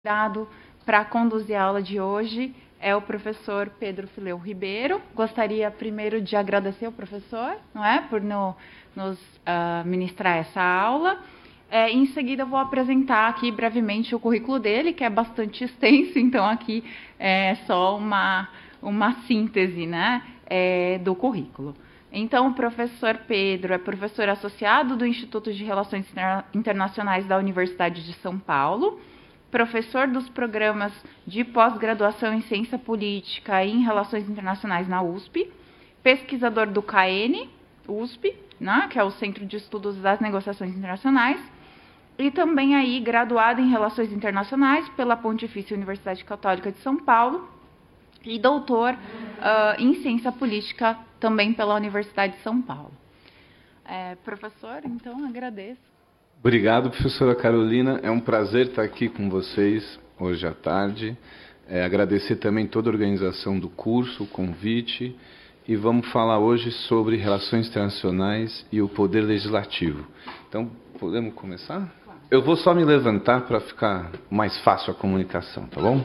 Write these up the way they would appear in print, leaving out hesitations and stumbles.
Convidado para conduzir a aula de hoje é o professor Pedro Fileu Ribeiro. Gostaria primeiro de agradecer ao professor, por nos ministrar essa aula. Em seguida, eu vou apresentar aqui brevemente o currículo dele, que é bastante extenso, então aqui é só uma síntese, do currículo. Então, o professor Pedro é professor associado do Instituto de Relações Internacionais da Universidade de São Paulo, professor dos programas de pós-graduação em Ciência Política e em Relações Internacionais na USP, pesquisador do CAEN, USP, que é o Centro de Estudos das Negociações Internacionais, e também aí graduado em Relações Internacionais pela Pontifícia Universidade Católica de São Paulo e doutor em Ciência Política também pela Universidade de São Paulo. Professor, então, agradeço. Obrigado, professora Carolina. É um prazer estar aqui com vocês hoje à tarde. Agradecer também toda a organização do curso, o convite. E vamos falar hoje sobre relações internacionais e o poder legislativo. Então, podemos começar? Eu vou só me levantar para ficar mais fácil a comunicação, tá bom?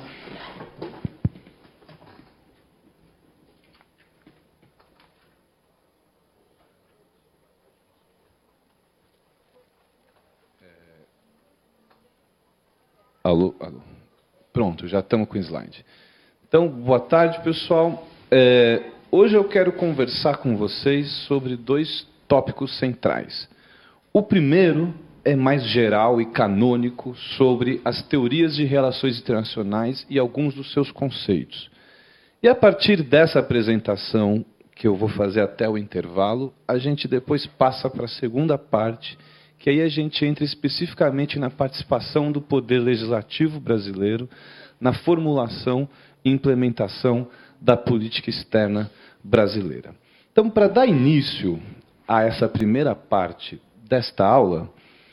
Alô. Pronto, já estamos com o slide. Então, boa tarde, pessoal. Hoje eu quero conversar com vocês sobre dois tópicos centrais. O primeiro é mais geral e canônico sobre as teorias de relações internacionais e alguns dos seus conceitos. E a partir dessa apresentação, que eu vou fazer até o intervalo, a gente depois passa para a segunda parte, que aí a gente entra especificamente na participação do poder legislativo brasileiro na formulação e implementação da política externa brasileira. Então, para dar início a essa primeira parte desta aula,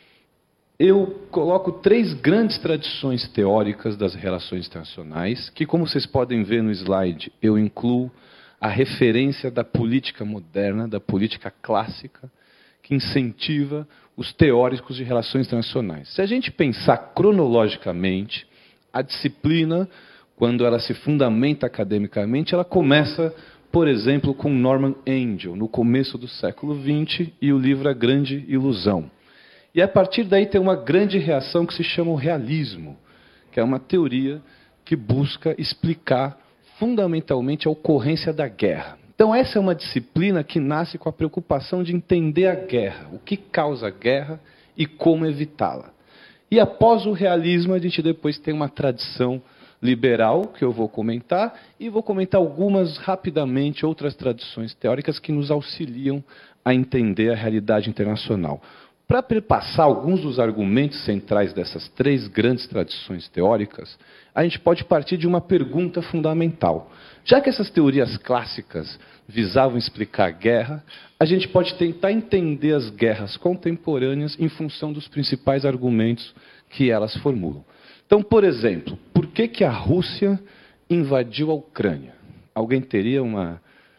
eu coloco três grandes tradições teóricas das relações internacionais, que, como vocês podem ver no slide, eu incluo a referência da política moderna, da política clássica, que incentiva os teóricos de relações internacionais. Se a gente pensar cronologicamente, a disciplina, quando ela se fundamenta academicamente, ela começa, por exemplo, com Norman Angell, no começo do século XX, e o livro A Grande Ilusão. E a partir daí tem uma grande reação que se chama o realismo, que é uma teoria que busca explicar fundamentalmente a ocorrência da guerra. Então, essa é uma disciplina que nasce com a preocupação de entender a guerra, o que causa a guerra e como evitá-la. E após o realismo, a gente depois tem uma tradição liberal, que eu vou comentar, e vou comentar algumas, rapidamente, outras tradições teóricas que nos auxiliam a entender a realidade internacional. Para perpassar alguns dos argumentos centrais dessas três grandes tradições teóricas, a gente pode partir de uma pergunta fundamental. Já que essas teorias clássicas visavam explicar a guerra, a gente pode tentar entender as guerras contemporâneas em função dos principais argumentos que elas formulam. Então, por exemplo, por que a Rússia invadiu a Ucrânia? Alguém teria uma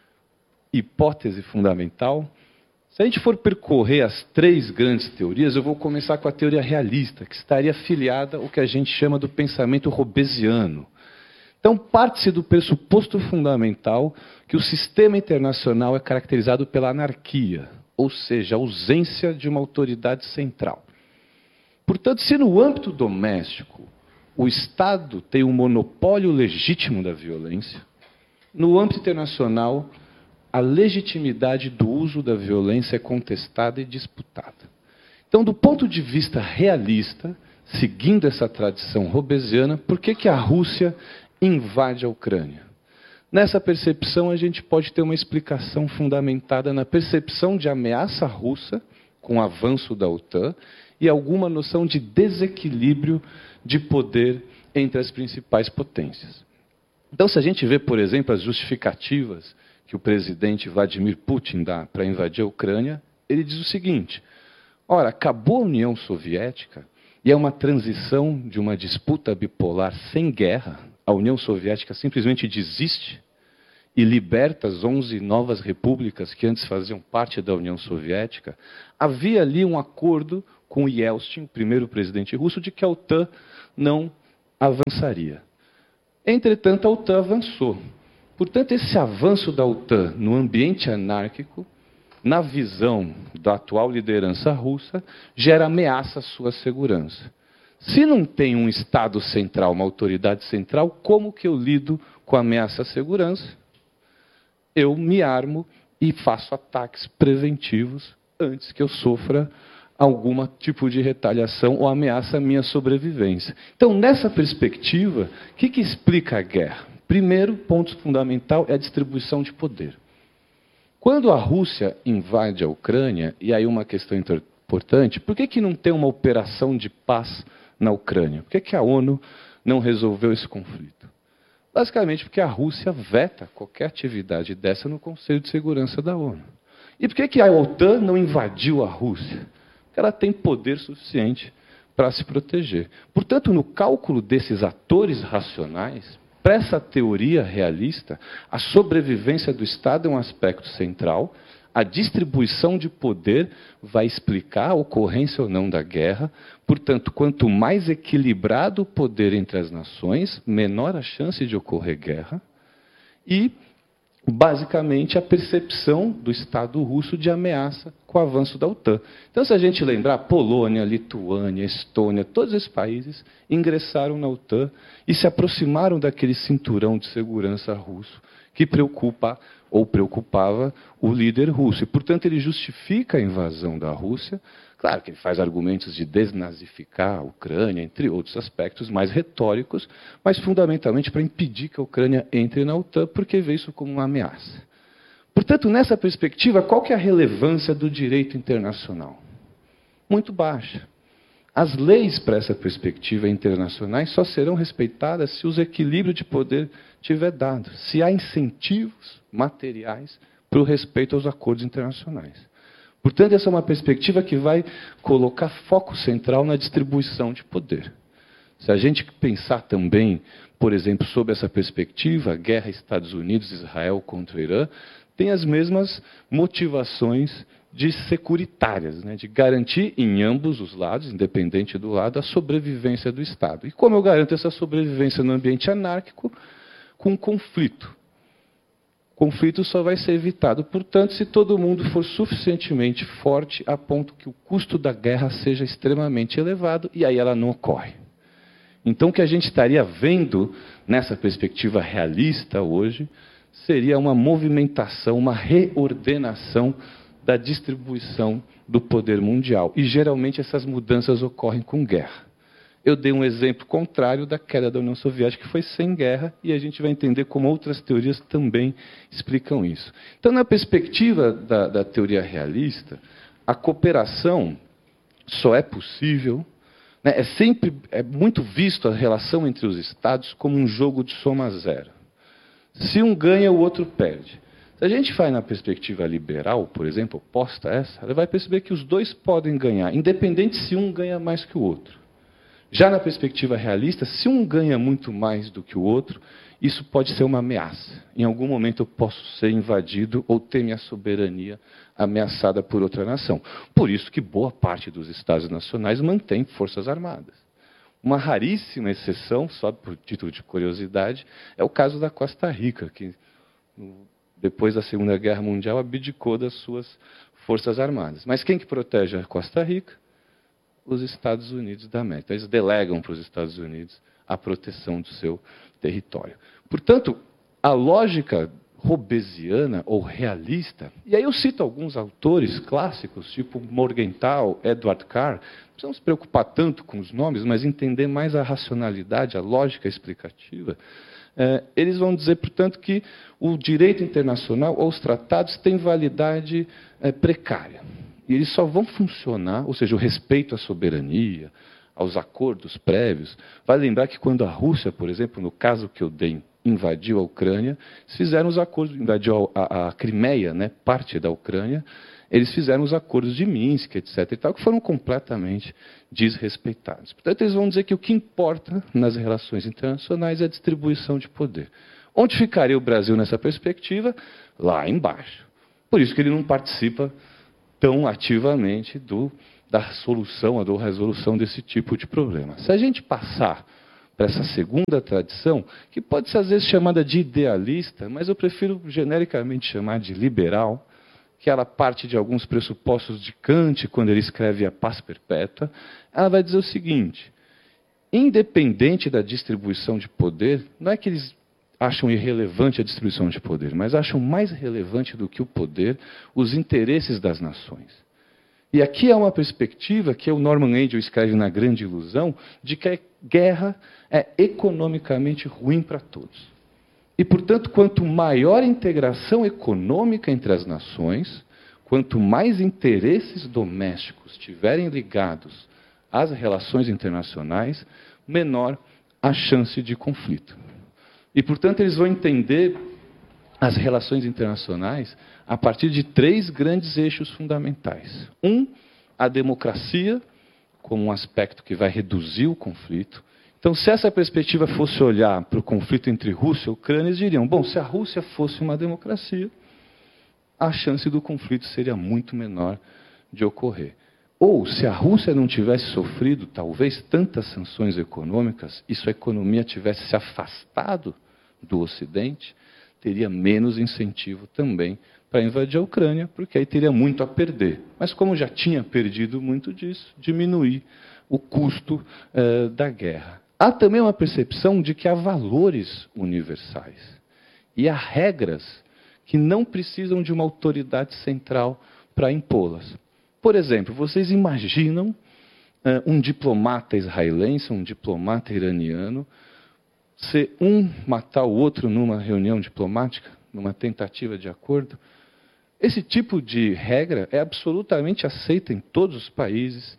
hipótese fundamental? Se a gente for percorrer as três grandes teorias, eu vou começar com a teoria realista, que estaria afiliada ao que a gente chama do pensamento hobbesiano. Então, parte-se do pressuposto fundamental que o sistema internacional é caracterizado pela anarquia, ou seja, a ausência de uma autoridade central. Portanto, se no âmbito doméstico o Estado tem um monopólio legítimo da violência, no âmbito internacional a legitimidade do uso da violência é contestada e disputada. Então, do ponto de vista realista, seguindo essa tradição hobbesiana, por que a Rússia invade a Ucrânia? Nessa percepção, a gente pode ter uma explicação fundamentada na percepção de ameaça russa, com o avanço da OTAN, e alguma noção de desequilíbrio de poder entre as principais potências. Então, se a gente vê, por exemplo, as justificativas que o presidente Vladimir Putin dá para invadir a Ucrânia, ele diz o seguinte: ora, acabou a União Soviética e é uma transição de uma disputa bipolar sem guerra. A União Soviética simplesmente desiste e liberta as 11 novas repúblicas que antes faziam parte da União Soviética. Havia ali um acordo com Yeltsin, o primeiro presidente russo, de que a OTAN não avançaria. Entretanto, a OTAN avançou. Portanto, esse avanço da OTAN no ambiente anárquico, na visão da atual liderança russa, gera ameaça à sua segurança. Se não tem um Estado central, uma autoridade central, como que eu lido com a ameaça à segurança? Eu me armo e faço ataques preventivos antes que eu sofra algum tipo de retaliação ou ameaça à minha sobrevivência. Então, nessa perspectiva, o que explica a guerra? Primeiro ponto fundamental é a distribuição de poder. Quando a Rússia invade a Ucrânia, e aí uma questão importante, por que não tem uma operação de paz na Ucrânia? Por que a ONU não resolveu esse conflito? Basicamente porque a Rússia veta qualquer atividade dessa no Conselho de Segurança da ONU. E por que a OTAN não invadiu a Rússia? Porque ela tem poder suficiente para se proteger. Portanto, no cálculo desses atores racionais, para essa teoria realista, a sobrevivência do Estado é um aspecto central, a distribuição de poder vai explicar a ocorrência ou não da guerra. Portanto, quanto mais equilibrado o poder entre as nações, menor a chance de ocorrer guerra. E, basicamente, a percepção do Estado russo de ameaça com o avanço da OTAN. Então, se a gente lembrar, Polônia, Lituânia, Estônia, todos esses países ingressaram na OTAN e se aproximaram daquele cinturão de segurança russo que preocupa ou preocupava o líder russo. E, portanto, ele justifica a invasão da Rússia. Claro que ele faz argumentos de desnazificar a Ucrânia, entre outros aspectos mais retóricos, mas fundamentalmente para impedir que a Ucrânia entre na OTAN, porque vê isso como uma ameaça. Portanto, nessa perspectiva, qual que é a relevância do direito internacional? Muito baixa. As leis para essa perspectiva internacionais só serão respeitadas se os equilíbrios de poder tiver dado, se há incentivos materiais para o respeito aos acordos internacionais. Portanto, essa é uma perspectiva que vai colocar foco central na distribuição de poder. Se a gente pensar também, por exemplo, sob essa perspectiva, a guerra Estados Unidos-Israel contra o Irã tem as mesmas motivações de securitárias, né, de garantir em ambos os lados, independente do lado, a sobrevivência do Estado. E como eu garanto essa sobrevivência no ambiente anárquico? Com conflito. Conflito só vai ser evitado, portanto, se todo mundo for suficientemente forte a ponto que o custo da guerra seja extremamente elevado, e aí ela não ocorre. Então, o que a gente estaria vendo nessa perspectiva realista hoje seria uma movimentação, uma reordenação da distribuição do poder mundial. E, geralmente, essas mudanças ocorrem com guerra. Eu dei um exemplo contrário da queda da União Soviética, que foi sem guerra, e a gente vai entender como outras teorias também explicam isso. Então, na perspectiva da teoria realista, a cooperação só é possível, né, é muito visto a relação entre os Estados como um jogo de soma zero. Se um ganha, o outro perde. Se a gente vai na perspectiva liberal, por exemplo, oposta a essa, ela vai perceber que os dois podem ganhar, independente se um ganha mais que o outro. Já na perspectiva realista, se um ganha muito mais do que o outro, isso pode ser uma ameaça. Em algum momento eu posso ser invadido ou ter minha soberania ameaçada por outra nação. Por isso que boa parte dos Estados nacionais mantém forças armadas. Uma raríssima exceção, só por título de curiosidade, é o caso da Costa Rica, que depois da Segunda Guerra Mundial abdicou das suas forças armadas. Mas quem que protege a Costa Rica? Os Estados Unidos da América. Eles delegam para os Estados Unidos a proteção do seu território. Portanto, a lógica hobbesiana ou realista, e aí eu cito alguns autores clássicos, tipo Morgenthau, Edward Carr, não precisamos se preocupar tanto com os nomes, mas entender mais a racionalidade, a lógica explicativa. Eles vão dizer, portanto, que o direito internacional ou os tratados têm validade precária. E eles só vão funcionar, ou seja, o respeito à soberania, aos acordos prévios. Vai lembrar que quando a Rússia, por exemplo, no caso que eu dei, invadiu a Ucrânia, eles fizeram os acordos, invadiu a Crimeia, né, parte da Ucrânia, eles fizeram os acordos de Minsk, etc., e tal, que foram completamente desrespeitados. Portanto, eles vão dizer que o que importa nas relações internacionais é a distribuição de poder. Onde ficaria o Brasil nessa perspectiva? Lá embaixo. Por isso que ele não participa tão ativamente da solução, da resolução desse tipo de problema. Se a gente passar para essa segunda tradição, que pode ser às vezes chamada de idealista, mas eu prefiro genericamente chamar de liberal, que ela parte de alguns pressupostos de Kant, quando ele escreve A Paz Perpétua. Ela vai dizer o seguinte: independente da distribuição de poder, não é que eles acham irrelevante a distribuição de poder, mas acham mais relevante do que o poder os interesses das nações. E aqui há uma perspectiva que o Norman Angel escreve na Grande Ilusão, de que a guerra é economicamente ruim para todos. E, portanto, quanto maior a integração econômica entre as nações, quanto mais interesses domésticos estiverem ligados às relações internacionais, menor a chance de conflito. E, portanto, eles vão entender as relações internacionais a partir de 3 grandes eixos fundamentais. A democracia, como um aspecto que vai reduzir o conflito. Então, se essa perspectiva fosse olhar para o conflito entre Rússia e Ucrânia, eles diriam: bom, se a Rússia fosse uma democracia, a chance do conflito seria muito menor de ocorrer. Ou, se a Rússia não tivesse sofrido, talvez, tantas sanções econômicas, e sua economia tivesse se afastado do Ocidente, teria menos incentivo também para invadir a Ucrânia, porque aí teria muito a perder. Mas como já tinha perdido muito disso, diminuir o custo da guerra. Há também uma percepção de que há valores universais e há regras que não precisam de uma autoridade central para impô-las. Por exemplo, vocês imaginam um diplomata israelense, um diplomata iraniano, se um matar o outro numa reunião diplomática, numa tentativa de acordo? Esse tipo de regra é absolutamente aceita em todos os países,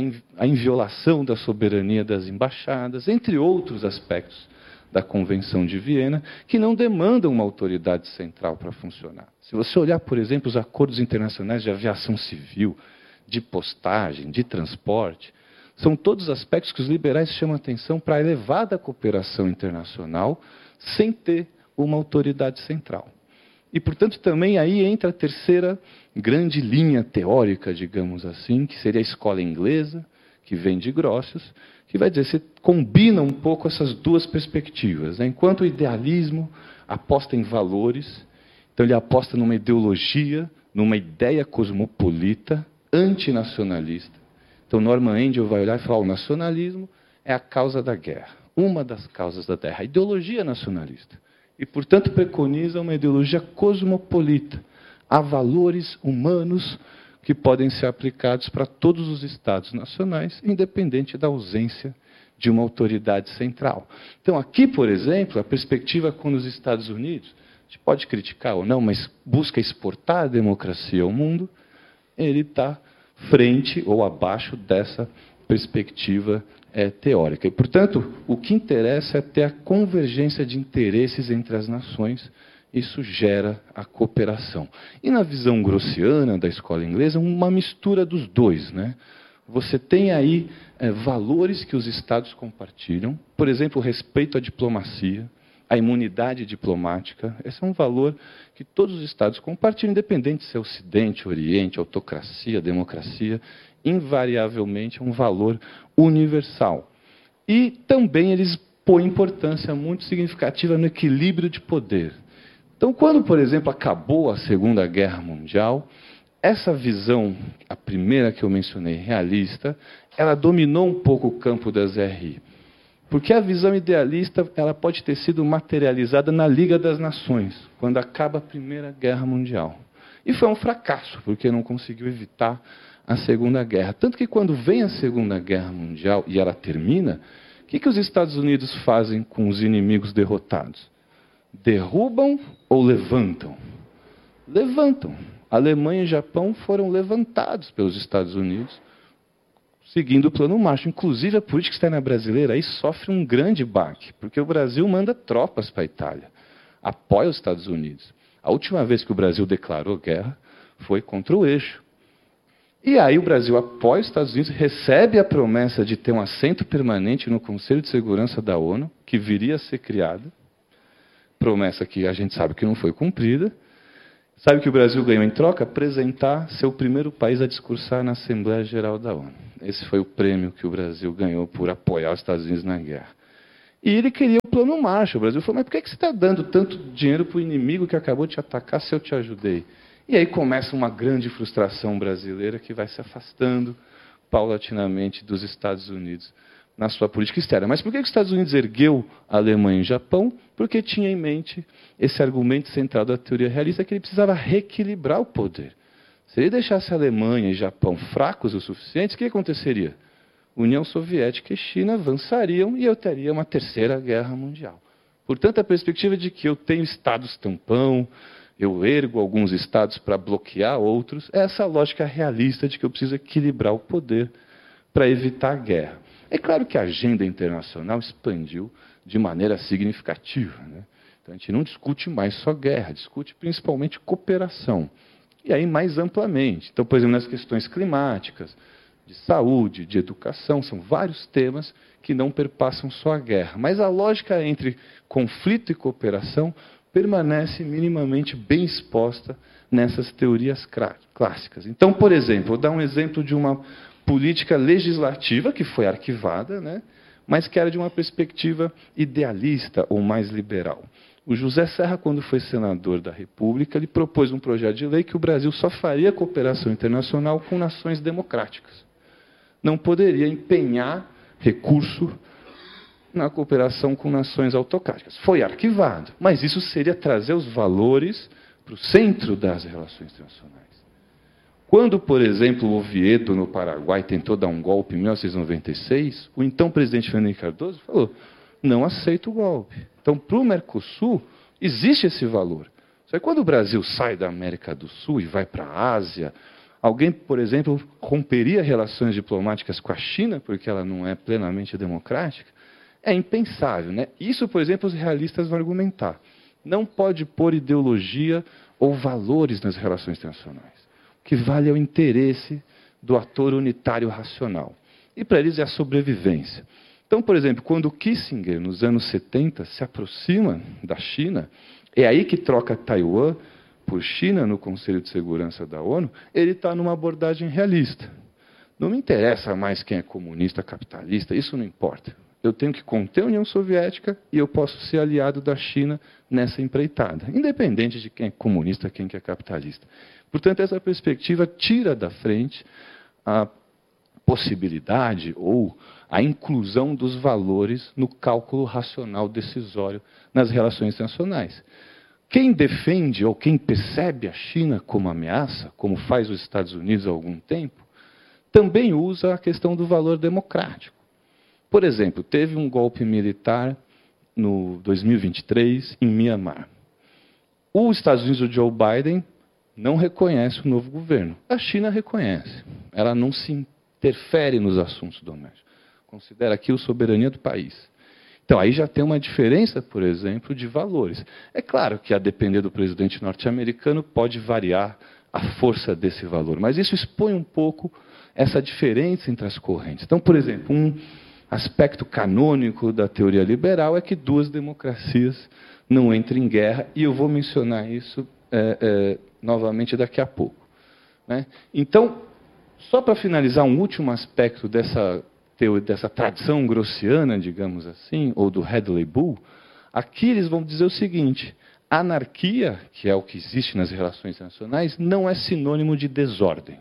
a inviolação da soberania das embaixadas, entre outros aspectos da Convenção de Viena, que não demandam uma autoridade central para funcionar. Se você olhar, por exemplo, os acordos internacionais de aviação civil, de postagem, de transporte, são todos aspectos que os liberais chamam a atenção para a elevada cooperação internacional sem ter uma autoridade central. E, portanto, também aí entra a terceira grande linha teórica, digamos assim, que seria a escola inglesa, que vem de Grotius, que vai dizer, você combina um pouco essas duas perspectivas. Né? Enquanto o idealismo aposta em valores, então ele aposta numa ideologia, numa ideia cosmopolita, antinacionalista. Então Norman Angel vai olhar e falar: o nacionalismo é a causa da guerra, uma das causas da guerra, a ideologia nacionalista. E, portanto, preconiza uma ideologia cosmopolita. Há valores humanos que podem ser aplicados para todos os Estados nacionais, independente da ausência de uma autoridade central. Então, aqui, por exemplo, a perspectiva com os Estados Unidos, a gente pode criticar ou não, mas busca exportar a democracia ao mundo, ele está frente ou abaixo dessa perspectiva teórica. E, portanto, o que interessa é ter a convergência de interesses entre as nações. Isso gera a cooperação. E na visão grossiana da escola inglesa, uma mistura dos dois. Né? Você tem aí valores que os Estados compartilham, por exemplo, o respeito à diplomacia, a imunidade diplomática. Esse é um valor que todos os Estados compartilham, independente se é Ocidente, Oriente, autocracia, democracia, invariavelmente é um valor universal. E também eles põem importância muito significativa no equilíbrio de poder. Então, quando, por exemplo, acabou a Segunda Guerra Mundial, essa visão, a primeira que eu mencionei, realista, ela dominou um pouco o campo das RI. Porque a visão idealista ela pode ter sido materializada na Liga das Nações, quando acaba a Primeira Guerra Mundial. E foi um fracasso, porque não conseguiu evitar a Segunda Guerra. Tanto que quando vem a Segunda Guerra Mundial e ela termina, o que os Estados Unidos fazem com os inimigos derrotados? Derrubam ou levantam? Levantam. A Alemanha e o Japão foram levantados pelos Estados Unidos, seguindo o plano Marshall. Inclusive, a política externa brasileira aí sofre um grande baque, porque o Brasil manda tropas para a Itália, apoia os Estados Unidos. A última vez que o Brasil declarou guerra foi contra o Eixo. E aí o Brasil apoia os Estados Unidos, recebe a promessa de ter um assento permanente no Conselho de Segurança da ONU, que viria a ser criada, promessa que a gente sabe que não foi cumprida. Sabe o que o Brasil ganhou em troca? Apresentar ser o primeiro país a discursar na Assembleia Geral da ONU. Esse foi o prêmio que o Brasil ganhou por apoiar os Estados Unidos na guerra. E ele queria o plano Marshall. O Brasil falou, mas por que você está dando tanto dinheiro para o inimigo que acabou de te atacar se eu te ajudei? E aí começa uma grande frustração brasileira que vai se afastando paulatinamente dos Estados Unidos na sua política externa. Mas por que os Estados Unidos ergueu a Alemanha e o Japão? Porque tinha em mente esse argumento central da teoria realista que ele precisava reequilibrar o poder. Se ele deixasse a Alemanha e Japão fracos o suficiente, o que aconteceria? União Soviética e China avançariam e eu teria uma terceira guerra mundial. Portanto, a perspectiva de que eu tenho estados tampão, eu ergo alguns estados para bloquear outros, é essa lógica realista de que eu preciso equilibrar o poder para evitar a guerra. É claro que a agenda internacional expandiu de maneira significativa, né? Então, a gente não discute mais só guerra, discute principalmente cooperação. E aí mais amplamente. Então, por exemplo, nas questões climáticas, de saúde, de educação, são vários temas que não perpassam só a guerra. Mas a lógica entre conflito e cooperação permanece minimamente bem exposta nessas teorias clássicas. Então, por exemplo, vou dar um exemplo de uma política legislativa que foi arquivada, né, mas que era de uma perspectiva idealista ou mais liberal. O José Serra, quando foi senador da República, ele propôs um projeto de lei que o Brasil só faria cooperação internacional com nações democráticas. Não poderia empenhar recurso na cooperação com nações autocráticas. Foi arquivado, mas isso seria trazer os valores para o centro das relações internacionais. Quando, por exemplo, o Oviedo, no Paraguai, tentou dar um golpe em 1996, o então presidente Fernando Henrique Cardoso falou, não aceito o golpe. Então, para o Mercosul, existe esse valor. Só que quando o Brasil sai da América do Sul e vai para a Ásia, alguém, por exemplo, romperia relações diplomáticas com a China, porque ela não é plenamente democrática? É impensável, né? Isso, por exemplo, os realistas vão argumentar. Não pode pôr ideologia ou valores nas relações internacionais. O que vale é o interesse do ator unitário racional. E para eles é a sobrevivência. Então, por exemplo, quando Kissinger, nos anos 70, se aproxima da China, é aí que troca Taiwan por China no Conselho de Segurança da ONU, ele está numa abordagem realista. Não me interessa mais quem é comunista, capitalista, isso não importa. Eu tenho que conter a União Soviética e eu posso ser aliado da China nessa empreitada, independente de quem é comunista, quem é capitalista. Portanto, essa perspectiva tira da frente a possibilidade ou a inclusão dos valores no cálculo racional decisório nas relações internacionais. Quem defende ou quem percebe a China como ameaça, como faz os Estados Unidos há algum tempo, também usa a questão do valor democrático. Por exemplo, teve um golpe militar no 2023 em Mianmar. Os Estados Unidos, o Joe Biden, não reconhece o novo governo. A China reconhece. Ela não se interfere nos assuntos domésticos. Considera aquilo soberania do país. Então, aí já tem uma diferença, por exemplo, de valores. É claro que, a depender do presidente norte-americano, pode variar a força desse valor. Mas isso expõe um pouco essa diferença entre as correntes. Então, por exemplo, um aspecto canônico da teoria liberal é que duas democracias não entram em guerra, e eu vou mencionar isso novamente daqui a pouco. Né? Então, só para finalizar, um último aspecto dessa tradição grossiana, digamos assim, ou do Hadley Bull, aqui eles vão dizer o seguinte, a anarquia, que é o que existe nas relações internacionais, não é sinônimo de desordem.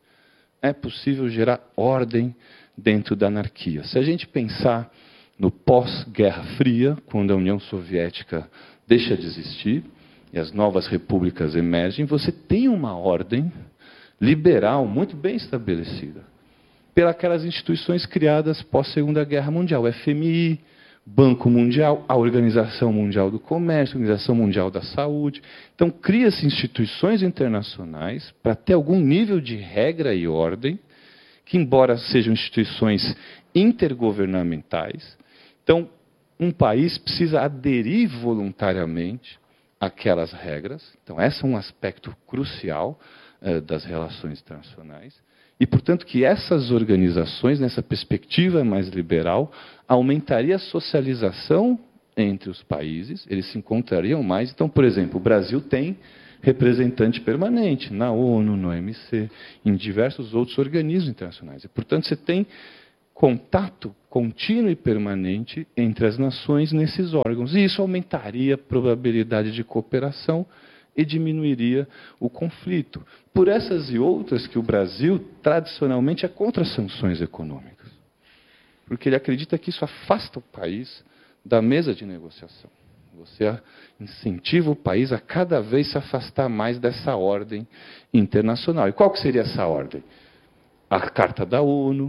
É possível gerar ordem dentro da anarquia. Se a gente pensar no pós-Guerra Fria, quando a União Soviética deixa de existir e as novas repúblicas emergem, você tem uma ordem liberal muito bem estabelecida pelas instituições criadas pós-Segunda Guerra Mundial, o FMI, Banco Mundial, a Organização Mundial do Comércio, a Organização Mundial da Saúde. Então, cria-se instituições internacionais para ter algum nível de regra e ordem, que, embora sejam instituições intergovernamentais, então, um país precisa aderir voluntariamente àquelas regras. Então, esse é um aspecto crucial das relações internacionais. E, portanto, que essas organizações, nessa perspectiva mais liberal, aumentaria a socialização entre os países, eles se encontrariam mais. Então, por exemplo, o Brasil tem representante permanente na ONU, no OMC, em diversos outros organismos internacionais. E, portanto, você tem contato contínuo e permanente entre as nações nesses órgãos. E isso aumentaria a probabilidade de cooperação e diminuiria o conflito. Por essas e outras que o Brasil, tradicionalmente, é contra as sanções econômicas. Porque ele acredita que isso afasta o país da mesa de negociação. Você incentiva o país a cada vez se afastar mais dessa ordem internacional. E qual que seria essa ordem? A Carta da ONU,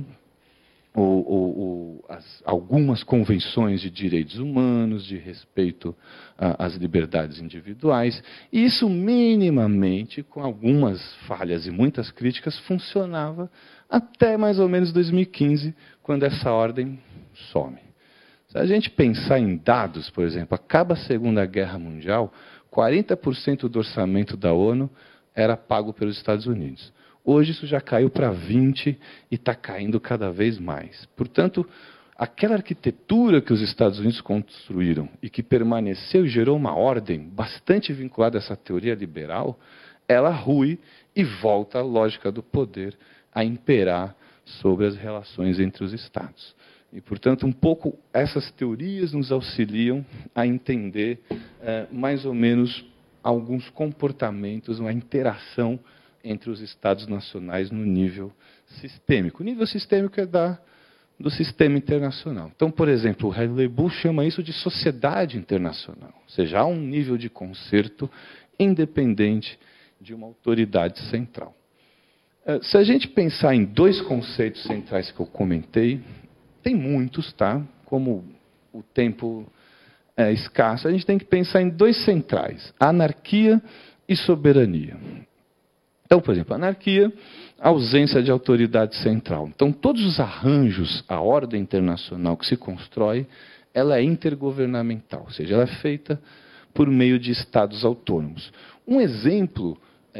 algumas convenções de direitos humanos, de respeito às liberdades individuais. E isso, minimamente, com algumas falhas e muitas críticas, funcionava até mais ou menos 2015, quando essa ordem some. Se a gente pensar em dados, por exemplo, acaba a Segunda Guerra Mundial, 40% do orçamento da ONU era pago pelos Estados Unidos. Hoje isso já caiu para 20% e está caindo cada vez mais. Portanto, aquela arquitetura que os Estados Unidos construíram e que permaneceu e gerou uma ordem bastante vinculada a essa teoria liberal, ela rui e volta a lógica do poder a imperar sobre as relações entre os Estados. E, portanto, um pouco essas teorias nos auxiliam a entender mais ou menos alguns comportamentos, uma interação entre os Estados nacionais no nível sistêmico. O nível sistêmico é do sistema internacional. Então, por exemplo, o Hadley Bull chama isso de sociedade internacional, ou seja, há um nível de concerto independente de uma autoridade central. Se a gente pensar em dois conceitos centrais que eu comentei, tem muitos, tá? Como o tempo é escasso, a gente tem que pensar em dois centrais, anarquia e soberania. Então, por exemplo, anarquia, ausência de autoridade central. Então, todos os arranjos, a ordem internacional que se constrói, ela é intergovernamental, ou seja, ela é feita por meio de estados autônomos. Um exemplo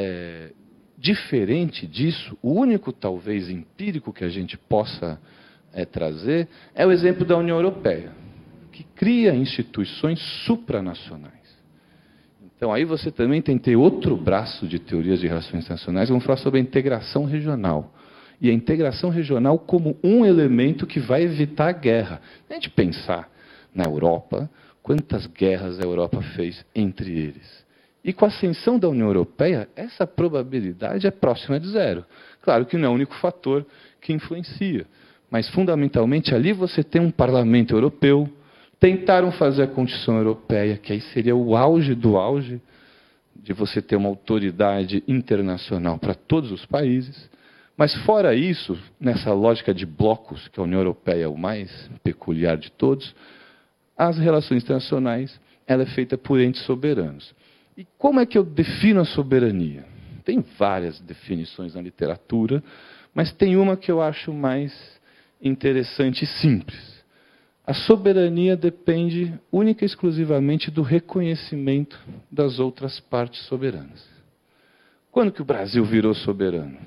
diferente disso, o único talvez empírico que a gente possa trazer, é o exemplo da União Europeia, que cria instituições supranacionais. Então, aí você também tem que ter outro braço de teorias de relações internacionais, vamos falar sobre a integração regional. E a integração regional como um elemento que vai evitar a guerra. A gente pensar na Europa, quantas guerras a Europa fez entre eles. E com a ascensão da União Europeia, essa probabilidade é próxima de zero. Claro que não é o único fator que influencia. Mas, fundamentalmente, ali você tem um parlamento europeu. Tentaram fazer a Constituição Europeia, que aí seria o auge do auge de você ter uma autoridade internacional para todos os países. Mas, fora isso, nessa lógica de blocos, que a União Europeia é o mais peculiar de todos, as relações internacionais ela é feita por entes soberanos. E como é que eu defino a soberania? Tem várias definições na literatura, mas tem uma que eu acho mais interessante e simples. A soberania depende única e exclusivamente do reconhecimento das outras partes soberanas. Quando que o Brasil virou soberano?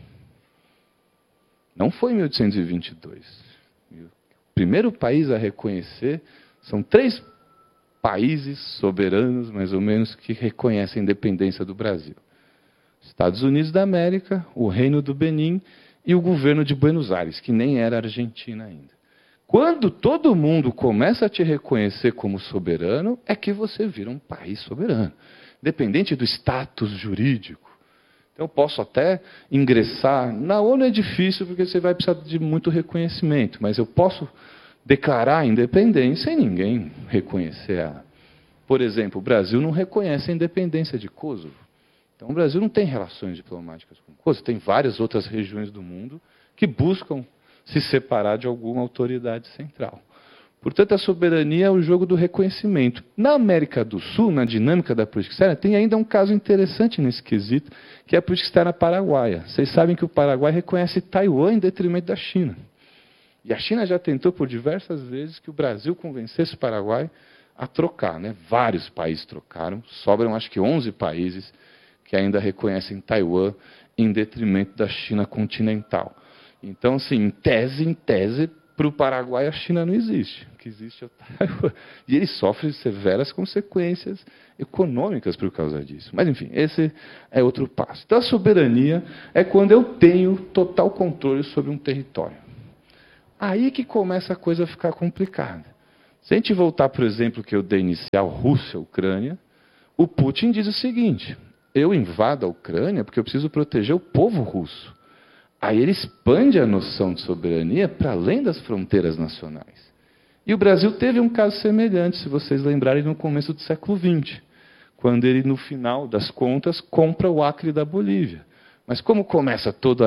Não foi em 1822. O primeiro país a reconhecer, são 3 países soberanos, mais ou menos, que reconhecem a independência do Brasil. Estados Unidos da América, o Reino do Benin e o governo de Buenos Aires, que nem era Argentina ainda. Quando todo mundo começa a te reconhecer como soberano, é que você vira um país soberano, independente do status jurídico. Então, eu posso até ingressar. Na ONU é difícil, porque você vai precisar de muito reconhecimento, mas eu posso declarar a independência sem ninguém reconhecer ela. Por exemplo, o Brasil não reconhece a independência de Kosovo. Então, o Brasil não tem relações diplomáticas com Kosovo. Tem várias outras regiões do mundo que buscam se separar de alguma autoridade central. Portanto, a soberania é o jogo do reconhecimento. Na América do Sul, na dinâmica da política externa, tem ainda um caso interessante nesse quesito, que é a política externa paraguaia. Vocês sabem que o Paraguai reconhece Taiwan em detrimento da China. E a China já tentou por diversas vezes que o Brasil convencesse o Paraguai a trocar. Né? Vários países trocaram, sobram acho que 11 países que ainda reconhecem Taiwan em detrimento da China continental. Então, assim, em tese, para o Paraguai a China não existe. O que existe é o Taiwan. E ele sofre severas consequências econômicas por causa disso. Mas, enfim, esse é outro passo. Então, a soberania é quando eu tenho total controle sobre um território. Aí que começa a coisa a ficar complicada. Se a gente voltar, por exemplo, que eu dei inicial Rússia-Ucrânia, o Putin diz o seguinte: eu invado a Ucrânia porque eu preciso proteger o povo russo. Aí ele expande a noção de soberania para além das fronteiras nacionais. E o Brasil teve um caso semelhante, se vocês lembrarem, no começo do século XX, quando ele, no final das contas, compra o Acre da Bolívia. Mas como começa todo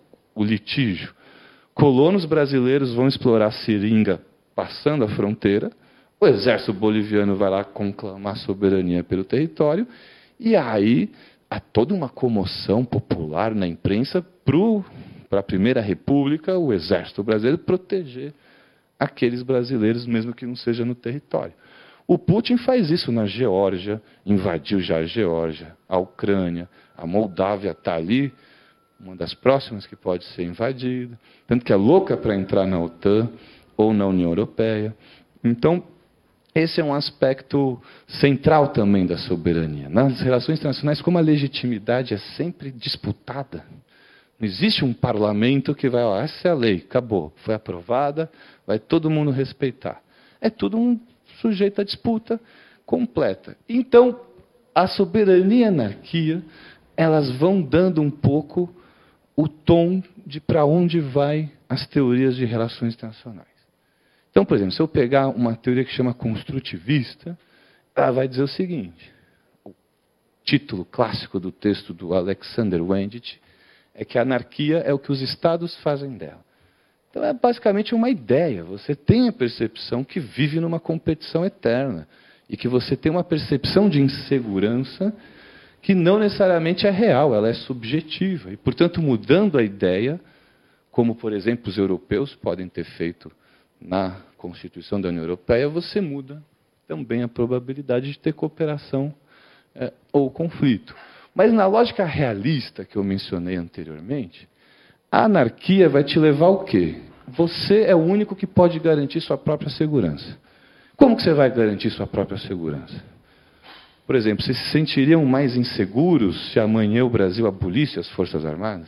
o litígio? Colonos brasileiros vão explorar a seringa passando a fronteira, o exército boliviano vai lá conclamar soberania pelo território, e aí há toda uma comoção popular na imprensa para a Primeira República, o exército brasileiro proteger aqueles brasileiros, mesmo que não seja no território. O Putin faz isso na Geórgia, invadiu já a Geórgia, a Ucrânia, a Moldávia está ali, uma das próximas que pode ser invadida, tanto que é louca para entrar na OTAN ou na União Europeia. Então, esse é um aspecto central também da soberania. Nas relações internacionais, como a legitimidade é sempre disputada, não existe um parlamento que vai, essa é a lei, acabou, foi aprovada, vai todo mundo respeitar. É tudo um sujeito à disputa completa. Então, a soberania e a anarquia, elas vão dando um pouco o tom de para onde vai as teorias de relações internacionais. Então, por exemplo, se eu pegar uma teoria que chama construtivista, ela vai dizer o seguinte: o título clássico do texto do Alexander Wendt é que a anarquia é o que os estados fazem dela. Então, é basicamente uma ideia. Você tem a percepção que vive numa competição eterna e que você tem uma percepção de insegurança que não necessariamente é real, ela é subjetiva. E, portanto, mudando a ideia, como, por exemplo, os europeus podem ter feito na Constituição da União Europeia, você muda também a probabilidade de ter cooperação ou conflito. Mas na lógica realista que eu mencionei anteriormente, a anarquia vai te levar ao quê? Você é o único que pode garantir sua própria segurança. Como que você vai garantir sua própria segurança? Por exemplo, vocês se sentiriam mais inseguros se amanhã o Brasil abolisse as Forças Armadas?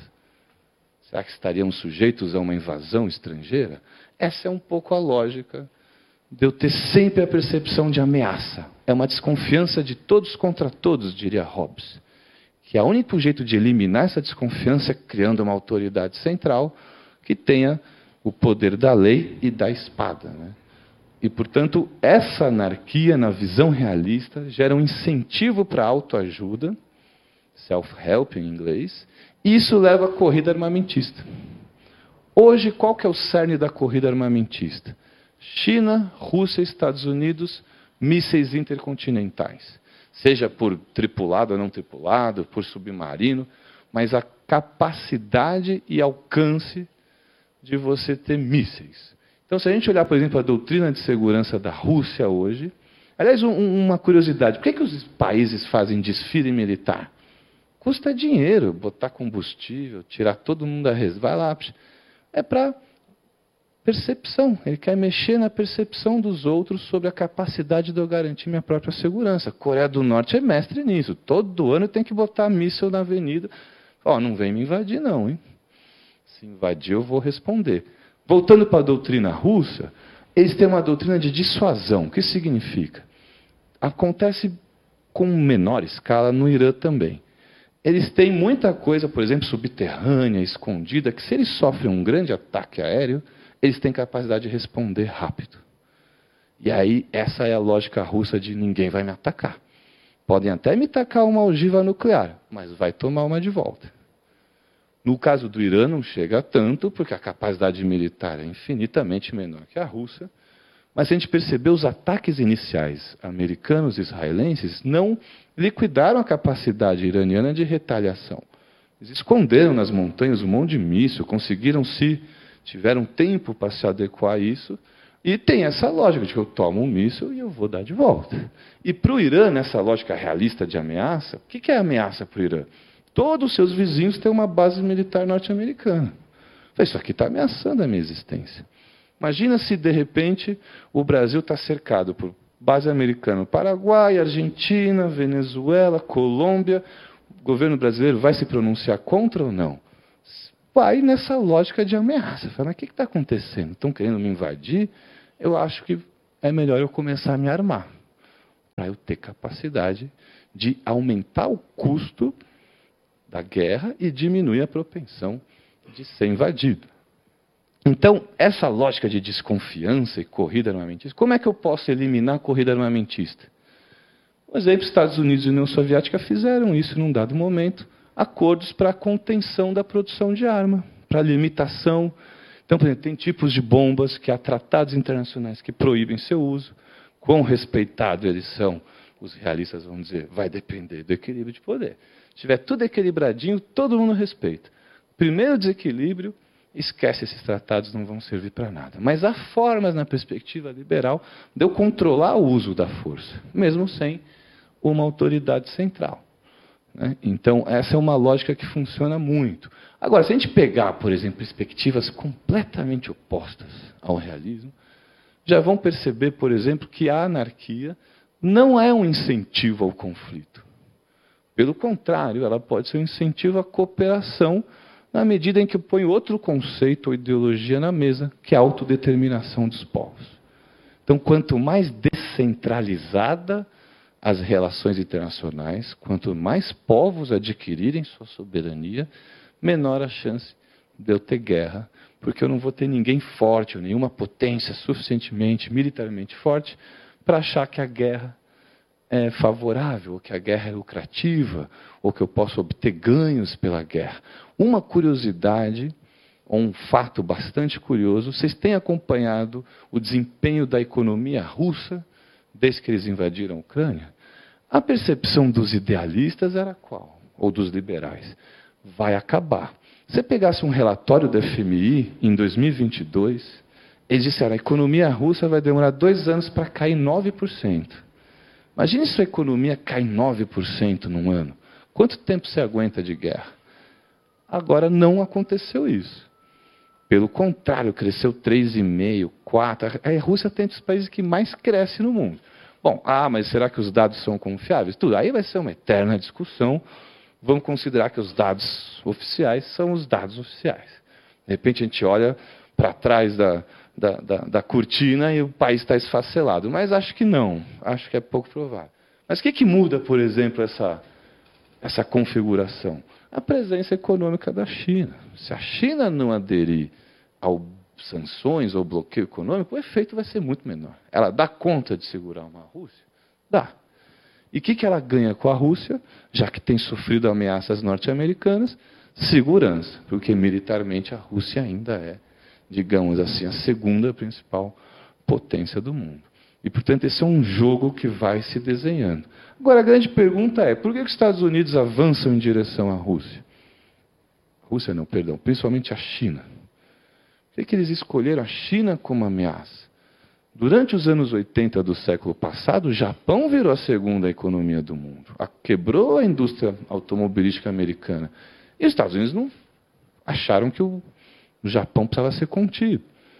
Será que estaríamos sujeitos a uma invasão estrangeira? Essa é um pouco a lógica de eu ter sempre a percepção de ameaça. É uma desconfiança de todos contra todos, diria Hobbes. Que o único jeito de eliminar essa desconfiança é criando uma autoridade central que tenha o poder da lei e da espada, né? E, portanto, essa anarquia, na visão realista, gera um incentivo para a autoajuda, self-help em inglês, e isso leva à corrida armamentista. Hoje, qual que é o cerne da corrida armamentista? China, Rússia, Estados Unidos, mísseis intercontinentais. Seja por tripulado ou não tripulado, por submarino, mas a capacidade e alcance de você ter mísseis. Então, se a gente olhar, por exemplo, a doutrina de segurança da Rússia hoje... Aliás, uma curiosidade. Por que os países fazem desfile militar? Custa dinheiro botar combustível, tirar todo mundo da reserva. Vai lá. É para percepção. Ele quer mexer na percepção dos outros sobre a capacidade de eu garantir minha própria segurança. A Coreia do Norte é mestre nisso. Todo ano tem que botar míssil na avenida. Não vem me invadir não, hein? Se invadir, eu vou responder. Voltando para a doutrina russa, eles têm uma doutrina de dissuasão. O que significa? Acontece com menor escala no Irã também. Eles têm muita coisa, por exemplo, subterrânea, escondida, que se eles sofrem um grande ataque aéreo, eles têm capacidade de responder rápido. E aí, essa é a lógica russa de ninguém vai me atacar. Podem até me tacar uma ogiva nuclear, mas vai tomar uma de volta. No caso do Irã, não chega a tanto, porque a capacidade militar é infinitamente menor que a Rússia. Mas se a gente perceber, os ataques iniciais americanos e israelenses não liquidaram a capacidade iraniana de retaliação. Eles esconderam nas montanhas um monte de míssil, tiveram tempo para se adequar a isso, e tem essa lógica de que eu tomo um míssil e eu vou dar de volta. E para o Irã, nessa lógica realista de ameaça, o que é ameaça para o Irã? Todos os seus vizinhos têm uma base militar norte-americana. Isso aqui está ameaçando a minha existência. Imagina se, de repente, o Brasil está cercado por base americana no Paraguai, Argentina, Venezuela, Colômbia. O governo brasileiro vai se pronunciar contra ou não? vai nessa lógica de ameaça. Fala, mas o que está acontecendo? Estão querendo me invadir? Eu acho que é melhor eu começar a me armar, para eu ter capacidade de aumentar o custo da guerra e diminuir a propensão de ser invadido. Então, essa lógica de desconfiança e corrida armamentista, como é que eu posso eliminar a corrida armamentista? Por exemplo, Estados Unidos e União Soviética fizeram isso num dado momento, acordos para a contenção da produção de arma, para a limitação. Então, por exemplo, tem tipos de bombas que há tratados internacionais que proíbem seu uso. Quão respeitados eles são, os realistas vão dizer, vai depender do equilíbrio de poder. Se tiver tudo equilibradinho, todo mundo respeita. Primeiro desequilíbrio, esquece, esses tratados não vão servir para nada. Mas há formas, na perspectiva liberal, de eu controlar o uso da força, mesmo sem uma autoridade central. Né? Então, essa é uma lógica que funciona muito. Agora, se a gente pegar, por exemplo, perspectivas completamente opostas ao realismo, já vão perceber, por exemplo, que a anarquia não é um incentivo ao conflito. Pelo contrário, ela pode ser um incentivo à cooperação na medida em que põe outro conceito ou ideologia na mesa, que é a autodeterminação dos povos. Então, quanto mais descentralizada as relações internacionais, quanto mais povos adquirirem sua soberania, menor a chance de eu ter guerra, porque eu não vou ter ninguém forte, ou nenhuma potência suficientemente militarmente forte, para achar que a guerra é favorável, ou que a guerra é lucrativa, ou que eu posso obter ganhos pela guerra. Uma curiosidade, ou um fato bastante curioso, vocês têm acompanhado o desempenho da economia russa desde que eles invadiram a Ucrânia? A percepção dos idealistas era qual? Ou dos liberais? Vai acabar. Se você pegasse um relatório da FMI em 2022, eles disseram que a economia russa vai demorar 2 anos para cair 9%. Imagine se a economia cai 9% num ano. Quanto tempo você aguenta de guerra? Agora não aconteceu isso. Pelo contrário, cresceu 3,5%, 4%. A Rússia tem entre os países que mais cresce no mundo. Bom, mas será que os dados são confiáveis? Tudo. Aí vai ser uma eterna discussão. Vamos considerar que os dados oficiais são os dados oficiais. De repente a gente olha para trás da cortina e o país está esfacelado. Mas acho que não. Acho que é pouco provável. Mas o que muda, por exemplo, essa configuração? A presença econômica da China. Se a China não aderir ao sanções ou bloqueio econômico, o efeito vai ser muito menor. Ela dá conta de segurar uma Rússia? Dá. E o que ela ganha com a Rússia, já que tem sofrido ameaças norte-americanas? Segurança, porque militarmente a Rússia ainda é, digamos assim, a segunda principal potência do mundo. E, portanto, esse é um jogo que vai se desenhando. Agora, a grande pergunta é, por que os Estados Unidos avançam em direção à Rússia? Rússia não, perdão, principalmente a China. Por que eles escolheram a China como ameaça? Durante os anos 80 do século passado, o Japão virou a segunda economia do mundo. Quebrou a indústria automobilística americana. E os Estados Unidos não acharam que o Japão precisava ser contido.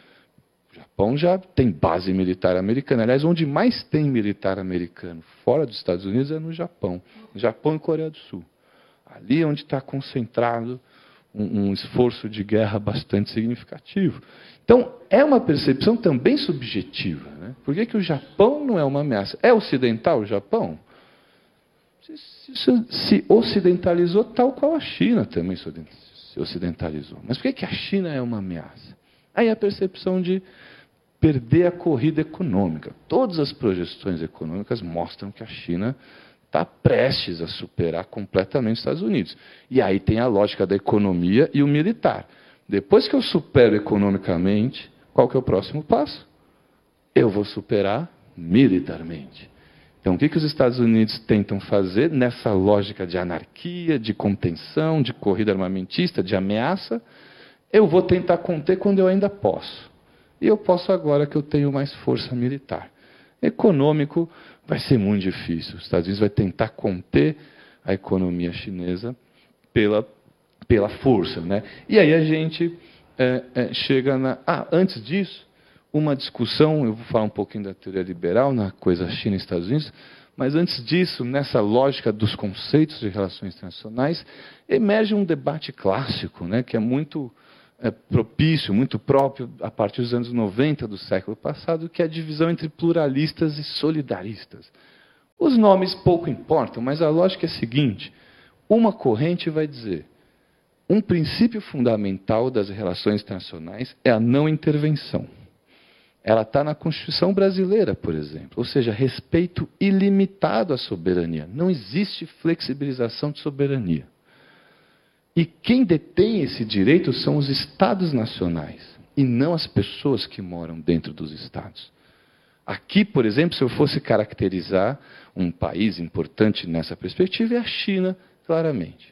O Japão já tem base militar americana. Aliás, onde mais tem militar americano fora dos Estados Unidos é no Japão. Japão e Coreia do Sul. Ali é onde está concentrado um esforço de guerra bastante significativo. Então, é uma percepção também subjetiva. Né? Por que o Japão não é uma ameaça? É ocidental o Japão? Se ocidentalizou tal qual a China também se ocidentalizou. Mas por que a China é uma ameaça? Aí a percepção de perder a corrida econômica. Todas as projeções econômicas mostram que a China está prestes a superar completamente os Estados Unidos. E aí tem a lógica da economia e o militar. Depois que eu supero economicamente, qual que é o próximo passo? Eu vou superar militarmente. Então, o que os Estados Unidos tentam fazer nessa lógica de anarquia, de contenção, de corrida armamentista, de ameaça? Eu vou tentar conter quando eu ainda posso. E eu posso agora que eu tenho mais força militar. Econômico vai ser muito difícil. Os Estados Unidos vai tentar conter a economia chinesa pela força. Né? E aí a gente chega na... antes disso, uma discussão, eu vou falar um pouquinho da teoria liberal, na coisa China e Estados Unidos, mas antes disso, nessa lógica dos conceitos de relações internacionais, emerge um debate clássico, né, que é muito propício, muito próprio, a partir dos anos 90 do século passado, que é a divisão entre pluralistas e solidaristas. Os nomes pouco importam, mas a lógica é a seguinte: uma corrente vai dizer, um princípio fundamental das relações internacionais é a não intervenção. Ela está na Constituição brasileira, por exemplo, ou seja, respeito ilimitado à soberania. Não existe flexibilização de soberania. E quem detém esse direito são os Estados nacionais, e não as pessoas que moram dentro dos Estados. Aqui, por exemplo, se eu fosse caracterizar um país importante nessa perspectiva, é a China, claramente.